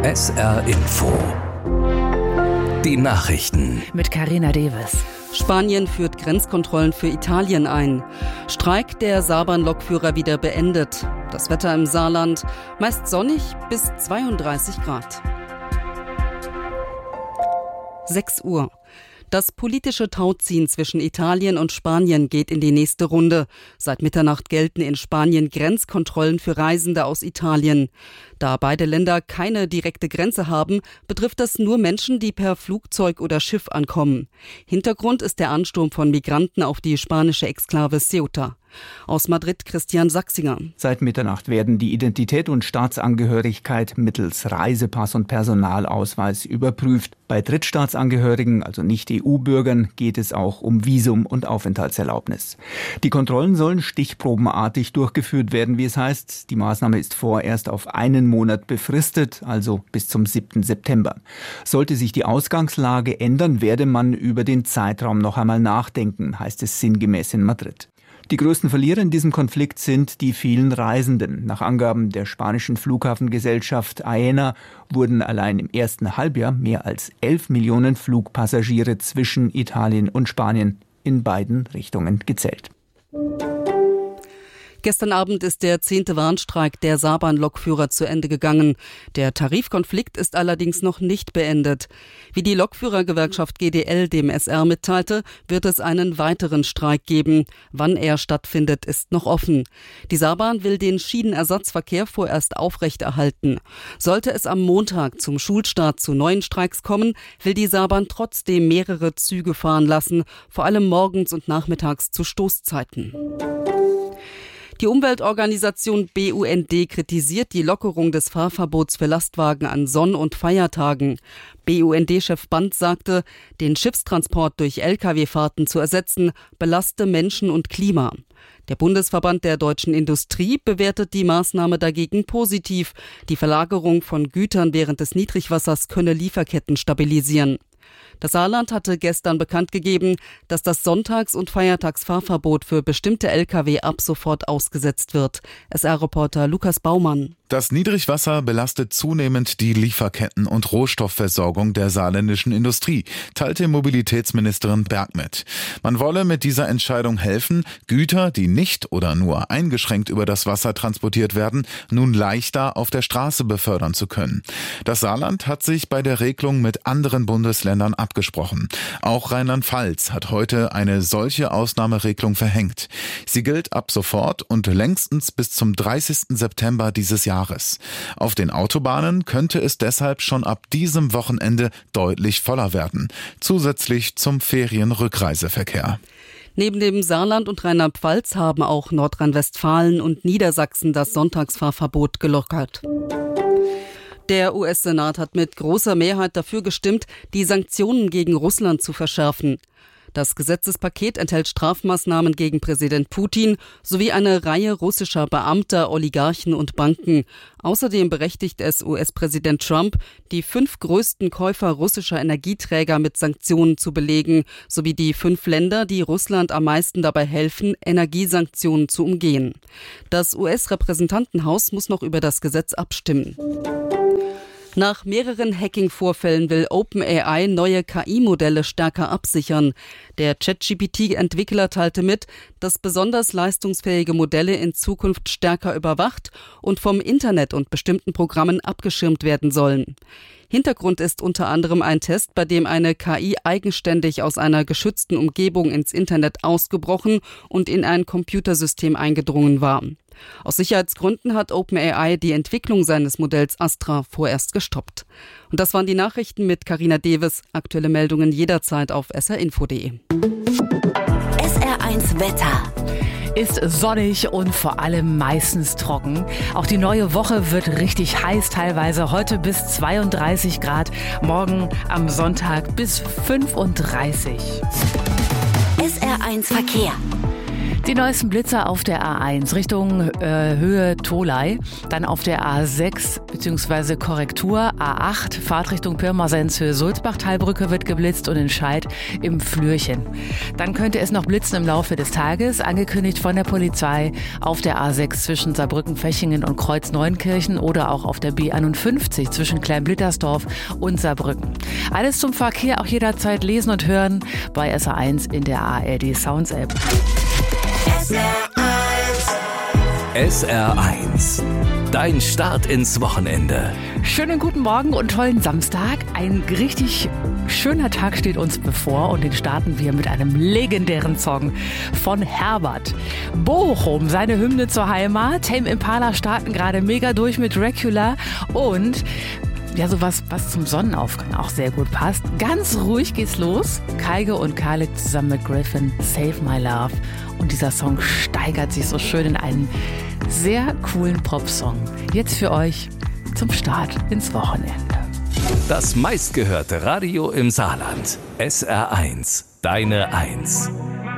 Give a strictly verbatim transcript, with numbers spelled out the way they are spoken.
S R Info. Die Nachrichten. Mit Carina Deves. Spanien führt Grenzkontrollen für Italien ein. Streik der Saarbahn-Lokführer wieder beendet. Das Wetter im Saarland meist sonnig bis zweiunddreißig Grad. sechs Uhr. Das politische Tauziehen zwischen Italien und Spanien geht in die nächste Runde. Seit Mitternacht gelten in Spanien Grenzkontrollen für Reisende aus Italien. Da beide Länder keine direkte Grenze haben, betrifft das nur Menschen, die per Flugzeug oder Schiff ankommen. Hintergrund ist der Ansturm von Migranten auf die spanische Exklave Ceuta. Aus Madrid Christian Sachsinger. Seit Mitternacht werden die Identität und Staatsangehörigkeit mittels Reisepass und Personalausweis überprüft. Bei Drittstaatsangehörigen, also Nicht-E U-Bürgern, geht es auch um Visum und Aufenthaltserlaubnis. Die Kontrollen sollen stichprobenartig durchgeführt werden, wie es heißt. Die Maßnahme ist vorerst auf einen Monat befristet, also bis zum siebten September. Sollte sich die Ausgangslage ändern, werde man über den Zeitraum noch einmal nachdenken, heißt es sinngemäß in Madrid. Die größten Verlierer in diesem Konflikt sind die vielen Reisenden. Nach Angaben der spanischen Flughafengesellschaft Aena wurden allein im ersten Halbjahr mehr als elf Millionen Flugpassagiere zwischen Italien und Spanien in beiden Richtungen gezählt. Gestern Abend ist der zehnte Warnstreik der Saarbahn-Lokführer zu Ende gegangen. Der Tarifkonflikt ist allerdings noch nicht beendet. Wie die Lokführergewerkschaft G D L dem S R mitteilte, wird es einen weiteren Streik geben. Wann er stattfindet, ist noch offen. Die Saarbahn will den Schienenersatzverkehr vorerst aufrechterhalten. Sollte es am Montag zum Schulstart zu neuen Streiks kommen, will die Saarbahn trotzdem mehrere Züge fahren lassen, vor allem morgens und nachmittags zu Stoßzeiten. Die Umweltorganisation B U N D kritisiert die Lockerung des Fahrverbots für Lastwagen an Sonn- und Feiertagen. B U N D-Chef Band sagte, den Schiffstransport durch L K W-Fahrten zu ersetzen, belaste Menschen und Klima. Der Bundesverband der deutschen Industrie bewertet die Maßnahme dagegen positiv. Die Verlagerung von Gütern während des Niedrigwassers könne Lieferketten stabilisieren. Das Saarland hatte gestern bekannt gegeben, dass das Sonntags- und Feiertagsfahrverbot für bestimmte L K W ab sofort ausgesetzt wird. S R-Reporter Lukas Baumann. Das Niedrigwasser belastet zunehmend die Lieferketten und Rohstoffversorgung der saarländischen Industrie, teilte Mobilitätsministerin Berg mit. Man wolle mit dieser Entscheidung helfen, Güter, die nicht oder nur eingeschränkt über das Wasser transportiert werden, nun leichter auf der Straße befördern zu können. Das Saarland hat sich bei der Regelung mit anderen Bundesländern abgesprochen. Auch Rheinland-Pfalz hat heute eine solche Ausnahmeregelung verhängt. Sie gilt ab sofort und längstens bis zum dreißigsten September dieses Jahres. Auf den Autobahnen könnte es deshalb schon ab diesem Wochenende deutlich voller werden, zusätzlich zum Ferienrückreiseverkehr. Neben dem Saarland und Rheinland-Pfalz haben auch Nordrhein-Westfalen und Niedersachsen das Sonntagsfahrverbot gelockert. Der U S-Senat hat mit großer Mehrheit dafür gestimmt, die Sanktionen gegen Russland zu verschärfen. Das Gesetzespaket enthält Strafmaßnahmen gegen Präsident Putin sowie eine Reihe russischer Beamter, Oligarchen und Banken. Außerdem berechtigt es U S-Präsident Trump, die fünf größten Käufer russischer Energieträger mit Sanktionen zu belegen, sowie die fünf Länder, die Russland am meisten dabei helfen, Energiesanktionen zu umgehen. Das U S-Repräsentantenhaus muss noch über das Gesetz abstimmen. Nach mehreren Hacking-Vorfällen will OpenAI neue K I-Modelle stärker absichern. Der ChatGPT T-Entwickler teilte mit, dass besonders leistungsfähige Modelle in Zukunft stärker überwacht und vom Internet und bestimmten Programmen abgeschirmt werden sollen. Hintergrund ist unter anderem ein Test, bei dem eine K I eigenständig aus einer geschützten Umgebung ins Internet ausgebrochen und in ein Computersystem eingedrungen war. Aus Sicherheitsgründen hat OpenAI die Entwicklung seines Modells Astra vorerst gestoppt. Und das waren die Nachrichten mit Carina Deves. Aktuelle Meldungen jederzeit auf s r info punkt d e. S R eins Wetter. Ist sonnig und vor allem meistens trocken. Auch die neue Woche wird richtig heiß teilweise. Heute bis zweiunddreißig Grad, morgen am Sonntag bis fünfunddreißig. S R eins Verkehr. Die neuesten Blitzer auf der A eins Richtung äh, Höhe Tolai, dann auf der A sechs bzw. Korrektur A acht, Fahrtrichtung Pirmasens Höhe Sulzbach, Talbrücke wird geblitzt und in Scheid im Flürchen. Dann könnte es noch blitzen im Laufe des Tages, angekündigt von der Polizei auf der A sechs zwischen Saarbrücken-Fechingen und Kreuz-Neunkirchen oder auch auf der B einundfünfzig zwischen Kleinblittersdorf und Saarbrücken. Alles zum Verkehr auch jederzeit lesen und hören bei S R eins in der A R D Sounds App. S R eins. Dein Start ins Wochenende. Schönen guten Morgen und tollen Samstag. Ein richtig schöner Tag steht uns bevor und den starten wir mit einem legendären Song von Herbert. Bochum, seine Hymne zur Heimat. Tame Impala starten gerade mega durch mit Dracula und ja, sowas, was zum Sonnenaufgang auch sehr gut passt. Ganz ruhig geht's los. Kaige und Khaled zusammen mit Griffin, Save My Love. Und dieser Song steigert sich so schön in einen sehr coolen Popsong. Jetzt für euch zum Start ins Wochenende. Das meistgehörte Radio im Saarland. S R eins. Deine Eins.